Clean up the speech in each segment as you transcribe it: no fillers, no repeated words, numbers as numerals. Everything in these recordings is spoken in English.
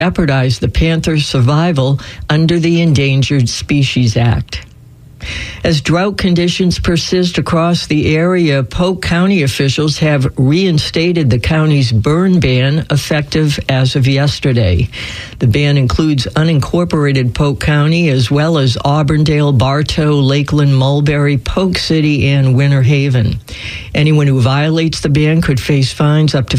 jeopardize the panther's survival under the Endangered Species Act. As drought conditions persist across the area, Polk County officials have reinstated the county's burn ban effective as of yesterday. The ban includes unincorporated Polk County as well as Auburndale, Bartow, Lakeland, Mulberry, Polk City, and Winter Haven. Anyone who violates the ban could face fines up to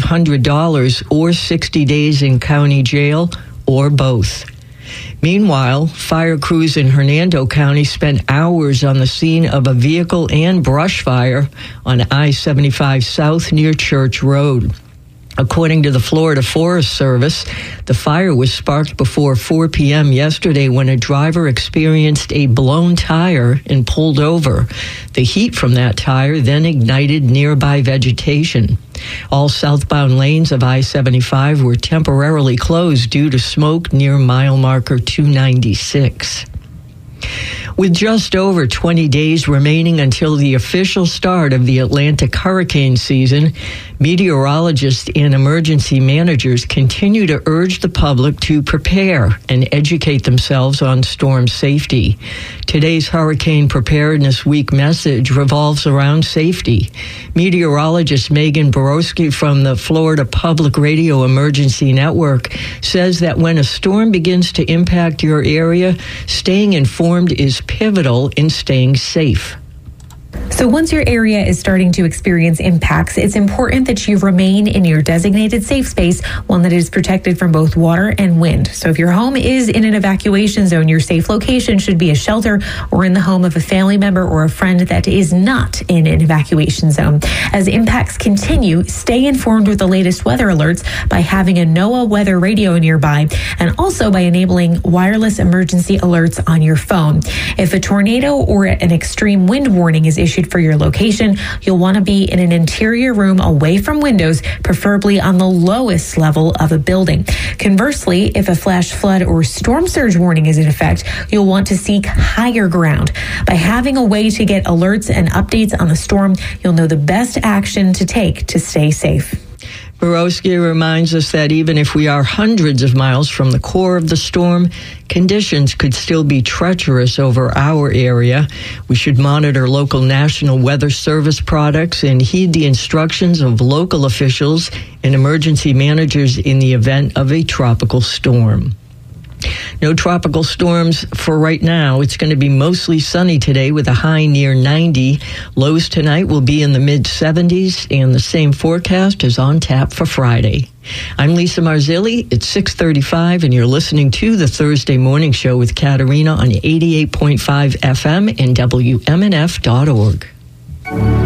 $500 or 60 days in county jail or both. Meanwhile, fire crews in Hernando County spent hours on the scene of a vehicle and brush fire on I-75 South near Church Road. According to the Florida Forest Service, the fire was sparked before 4 p.m. yesterday when a driver experienced a blown tire and pulled over. The heat from that tire then ignited nearby vegetation. All southbound lanes of I-75 were temporarily closed due to smoke near mile marker 296. With just over 20 days remaining until the official start of the Atlantic hurricane season, meteorologists and emergency managers continue to urge the public to prepare and educate themselves on storm safety. Today's Hurricane Preparedness Week message revolves around safety. Meteorologist Megan Borowski from the Florida Public Radio Emergency Network says that when a storm begins to impact your area, staying informed is pivotal in staying safe. So once your area is starting to experience impacts, it's important that you remain in your designated safe space, one that is protected from both water and wind. So if your home is in an evacuation zone, your safe location should be a shelter or in the home of a family member or a friend that is not in an evacuation zone. As impacts continue, stay informed with the latest weather alerts by having a NOAA weather radio nearby and also by enabling wireless emergency alerts on your phone. If a tornado or an extreme wind warning is issued for your location, you'll want to be in an interior room away from windows, preferably on the lowest level of a building. Conversely, if a flash flood or storm surge warning is in effect, you'll want to seek higher ground. By having a way to get alerts and updates on the storm, you'll know the best action to take to stay safe. Borowski reminds us that even if we are hundreds of miles from the core of the storm, conditions could still be treacherous over our area. We should monitor local National Weather Service products and heed the instructions of local officials and emergency managers in the event of a tropical storm. No tropical storms for right now. It's going to be mostly sunny today with a high near 90. Lows tonight will be in the mid-70s, and the same forecast is on tap for Friday. I'm Lisa Marzilli. It's 6:35, and you're listening to the Thursday Morning Show with Katerina on 88.5 FM and WMNF.org.